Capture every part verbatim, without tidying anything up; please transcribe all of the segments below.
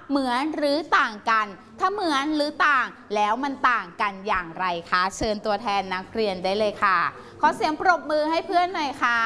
เหมือนหรือต่างกันถ้าเหมือนหรือต่างแล้วมันต่างกันอย่างไรคะเชิญตัวแทนนักเรียนได้เลยค่ะขอเสียงปรบมือให้เพื่อนหน่อยค่ะ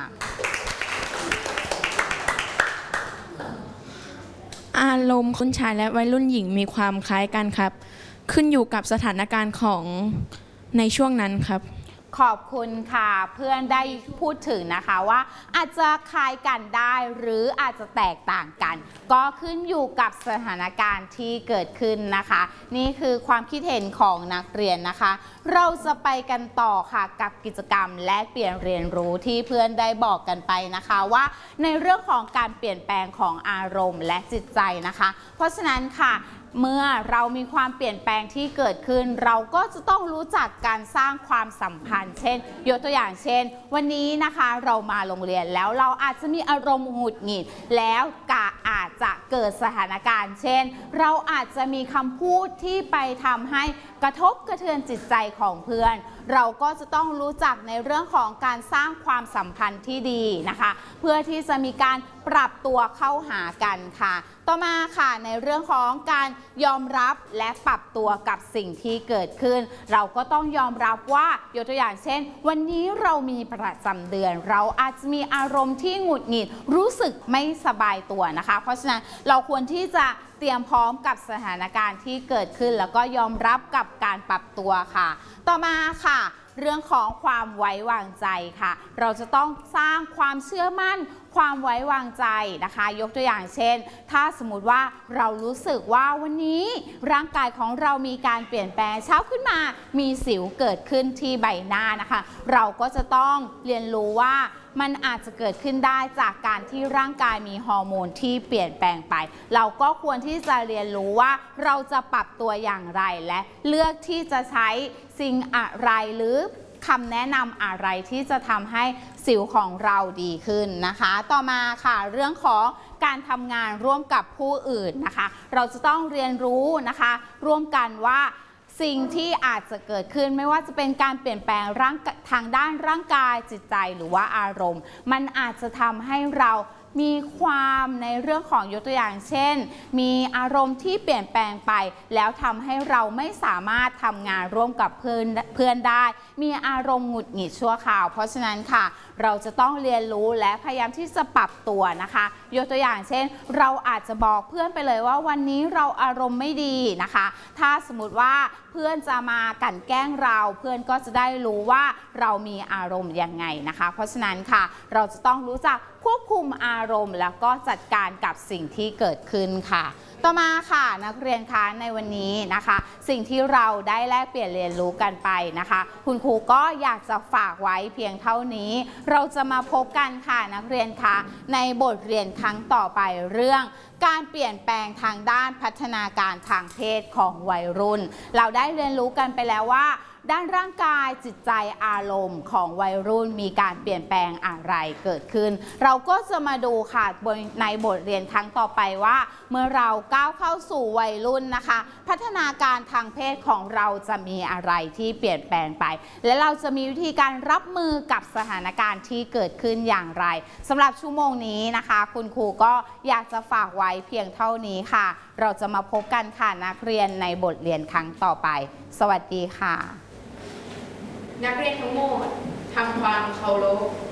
อารมณ์คนชายและวัยรุ่นหญิงมีความคล้ายกันครับขึ้นอยู่กับสถานการณ์ของในช่วงนั้นครับขอบคุณค่ะเพื่อนได้พูดถึงนะคะว่าอาจจะคล้ายกันได้หรืออาจจะแตกต่างกันก็ขึ้นอยู่กับสถานการณ์ที่เกิดขึ้นนะคะนี่คือความคิดเห็นของนักเรียนนะคะเราจะไปกันต่อค่ะกับกิจกรรมแลกเปลี่ยนเรียนรู้ที่เพื่อนได้บอกกันไปนะคะว่าในเรื่องของการเปลี่ยนแปลงของอารมณ์และจิตใจนะคะเพราะฉะนั้นค่ะเมื่อเรามีความเปลี่ยนแปลงที่เกิดขึ้นเราก็จะต้องรู้จักการสร้างความสัมพันธ์เช่นยกตัวอย่างเช่นวันนี้นะคะเรามาโรงเรียนแล้วเราอาจจะมีอารมณ์หงุดหงิดแล้วกะอาจจะเกิดสถานการณ์เช่นเราอาจจะมีคำพูดที่ไปทำให้กระทบกระเทือนจิตใจของเพื่อนเราก็จะต้องรู้จักในเรื่องของการสร้างความสัมพันธ์ที่ดีนะคะเพื่อที่จะมีการปรับตัวเข้าหากันค่ะต่อมาค่ะในเรื่องของการยอมรับและปรับตัวกับสิ่งที่เกิดขึ้นเราก็ต้องยอมรับว่ายกตัวอย่างเช่นวันนี้เรามีประจำเดือนเราอาจจะมีอารมณ์ที่หงุดหงิดรู้สึกไม่สบายตัวนะคะเพราะฉะนั้นเราควรที่จะเตรียมพร้อมกับสถานการณ์ที่เกิดขึ้นแล้วก็ยอมรับกับการปรับตัวค่ะต่อมาค่ะเรื่องของความไว้วางใจค่ะเราจะต้องสร้างความเชื่อมั่นความไว้วางใจนะคะยกตัวอย่างเช่นถ้าสมมุติว่าเรารู้สึกว่าวันนี้ร่างกายของเรามีการเปลี่ยนแปลงเช้าขึ้นมามีสิวเกิดขึ้นที่ใบหน้านะคะเราก็จะต้องเรียนรู้ว่ามันอาจจะเกิดขึ้นได้จากการที่ร่างกายมีฮอร์โมนที่เปลี่ยนแปลงไปเราก็ควรที่จะเรียนรู้ว่าเราจะปรับตัวอย่างไรและเลือกที่จะใช้สิ่งอะไรหรือคำแนะนำอะไรที่จะทำให้สิวของเราดีขึ้นนะคะต่อมาค่ะเรื่องของการทำงานร่วมกับผู้อื่นนะคะเราจะต้องเรียนรู้นะคะร่วมกันว่าสิ่งที่อาจจะเกิดขึ้นไม่ว่าจะเป็นการเปลี่ยนแปลงร่างทางด้านร่างกายจิตใจหรือว่าอารมณ์มันอาจจะทำให้เรามีความในเรื่องของยกตัวอย่างเช่นมีอารมณ์ที่เปลี่ยนแปลงไปแล้วทำให้เราไม่สามารถทำงานร่วมกับเพื่อนเพื่อนได้มีอารมณ์หงุดหงิดชั่วคราวเพราะฉะนั้นค่ะเราจะต้องเรียนรู้และพยายามที่จะปรับตัวนะคะยกตัวอย่างเช่นเราอาจจะบอกเพื่อนไปเลยว่าวันนี้เราอารมณ์ไม่ดีนะคะถ้าสมมติว่าเพื่อนจะมากลั่นแกล้งเราเพื่อนก็จะได้รู้ว่าเรามีอารมณ์ยังไงนะคะเพราะฉะนั้นค่ะเราจะต้องรู้จักควบคุมอารมณ์แล้วก็จัดการกับสิ่งที่เกิดขึ้นค่ะต่อมาค่ะนักเรียนคะในวันนี้นะคะสิ่งที่เราได้แลกเปลี่ยนเรียนรู้กันไปนะคะคุณครูก็อยากจะฝากไว้เพียงเท่านี้เราจะมาพบกันค่ะนักเรียนคะในบทเรียนครั้งต่อไปเรื่องการเปลี่ยนแปลงทางด้านพัฒนาการทางเพศของวัยรุ่นเราได้เรียนรู้กันไปแล้วว่าด้านร่างกายจิตใจอารมณ์ของวัยรุ่นมีการเปลี่ยนแปลงอะไรเกิดขึ้นเราก็จะมาดูค่ะในบทเรียนครั้งต่อไปว่าเมื่อเราก้าวเข้าสู่วัยรุ่นนะคะพัฒนาการทางเพศของเราจะมีอะไรที่เปลี่ยนแปลงไปและเราจะมีวิธีการรับมือกับสถานการณ์ที่เกิดขึ้นอย่างไรสำหรับชั่วโมงนี้นะคะคุณครูก็อยากจะฝากไว้เพียงเท่านี้ค่ะเราจะมาพบกันค่ะนักเรียนในบทเรียนครั้งต่อไปสวัสดีค่ะนักเรียนทั้งหมดทำความเคารพ